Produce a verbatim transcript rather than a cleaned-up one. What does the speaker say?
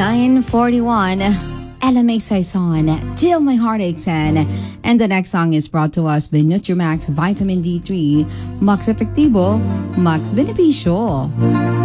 nine forty-one. Ella May Saison, Till My Heart Aches. And the next song is brought to us by Nutrimax Vitamin D three. Max Epektibo, Max Beneficio.